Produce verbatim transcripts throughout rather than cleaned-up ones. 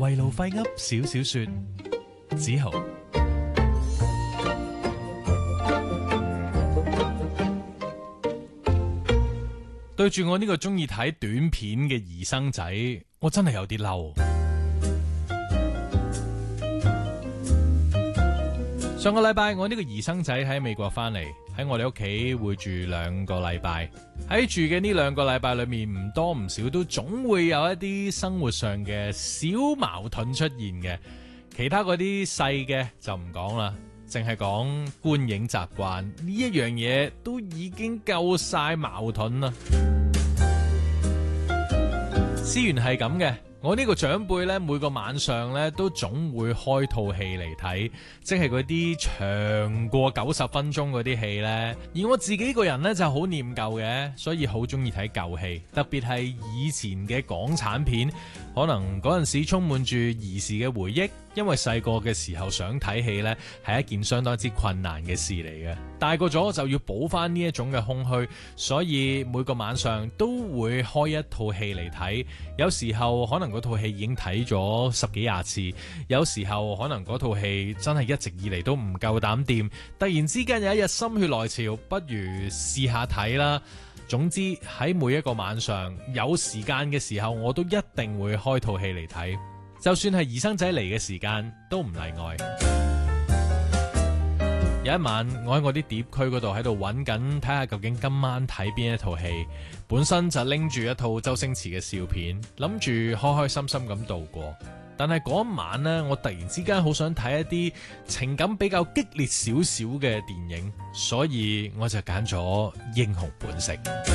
圍爐廢噏少少說，子豪。對住我呢個中意睇短片嘅兒生仔，我真係有啲嬲。上個禮拜我呢個兒生仔喺美國翻嚟，喺我哋屋企會住兩個禮拜。喺住嘅呢兩個禮拜裏面，唔多唔少都總會有一啲生活上嘅小矛盾出現嘅。其他嗰啲細嘅就唔講啦，淨係講觀影習慣呢一樣嘢都已經夠晒矛盾啦。事緣係咁嘅，我呢個長輩呢，每個晚上呢都總會開套戲嚟睇，即係嗰啲長過九十分鐘嗰啲戲呢。而我自己個人呢就好念舊嘅，所以好中意睇舊戲，特別係以前嘅港產片，可能嗰陣時充滿住兒時嘅回憶。因為細個嘅時候想睇戲呢係一件相當之困難嘅事嚟嘅，大個咗就要補翻呢一種嘅空虛，所以每個晚上都會開一套戲嚟睇。有時候可能嗰套戲已經睇咗十幾廿次，有時候可能嗰套戲真係一直以嚟都唔夠膽掂，突然之間有一日心血來潮，不如試下睇啦。總之喺每一個晚上有時間嘅時候，我都一定會開套戲嚟睇。就算係兒生仔嚟嘅時間都唔例外。有一晚我喺我啲碟區嗰度喺度揾緊，睇下究竟今晚睇邊一套戲。本身就拎住一套周星馳嘅笑片，諗住開開心心咁度過。但係嗰一晚呢，我突然之間好想睇一啲情感比較激烈少少嘅電影，所以我就揀咗《英雄本色》。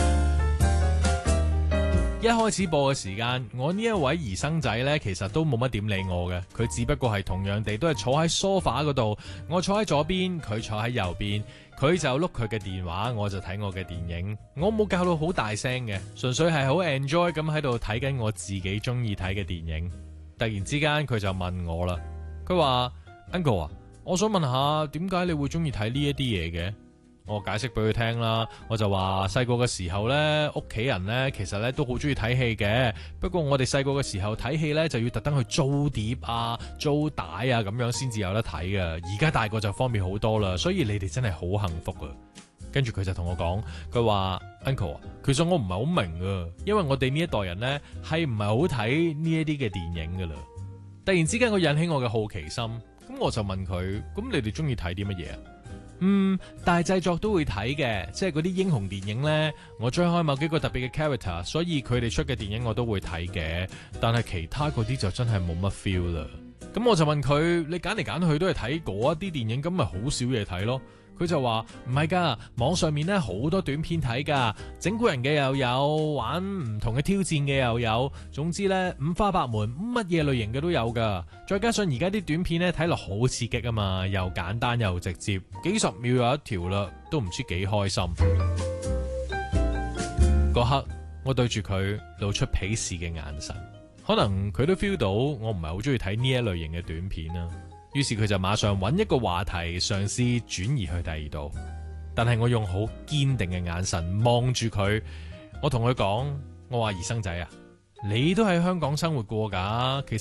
一開始播嘅時間，我呢一位兒生仔呢，其實都冇乜點理我嘅，佢只不過係同樣地都係坐喺梳化嗰度，我坐喺左邊，佢坐喺右邊，佢就碌佢嘅電話，我就睇我嘅電影。我冇教到好大聲嘅，純粹係好 enjoy 咁喺度睇緊我自己中意睇嘅電影。突然之間佢就問我啦，佢話 Uncle 啊，我想問下點解你會中意睇呢一啲嘢嘅？我解釋俾佢聽啦，我就話細個嘅時候呢，屋企人呢其實呢都好中意睇戲嘅。不過我哋細個嘅時候睇戲呢，就要特登去租碟啊、租帶啊咁樣先至有得睇嘅。而家大個就方便好多啦，所以你哋真係好幸福啊！跟住佢就同我講，佢話 Uncle 啊，其實我唔係好明啊，因為我哋呢一代人呢係唔係好睇呢一啲嘅電影噶啦。突然之間佢引起我嘅好奇心，咁我就問佢，咁你哋中意睇啲乜嘢啊？嗯，大製作都會睇嘅，即係嗰啲英雄電影呢，我追開某幾個特別嘅 character，所以佢哋出嘅電影我都會睇嘅。但係其他嗰啲就真係冇乜 feel 啦。咁我就問佢，你揀嚟揀去都係睇嗰一啲電影，咁咪好少嘢睇咯？佢就話唔係噶，網上面咧好多短片睇噶，整蠱人嘅又有，玩唔同嘅挑戰嘅又有，總之咧五花八門，乜嘢類型嘅都有噶。再加上而家啲短片咧睇落好刺激啊嘛，又簡單又直接，幾十秒有一條啦，都唔知幾開心。嗰刻我對住佢露出鄙視嘅眼神，可能佢都 feel 到我唔係好中意睇呢一類型嘅短片啦。於是佢就馬上揾一個話題嘗試轉移去第二度，但係我用好堅定嘅眼神望住佢，我同佢講，我話兒生仔啊，你都喺香港生活過㗎，其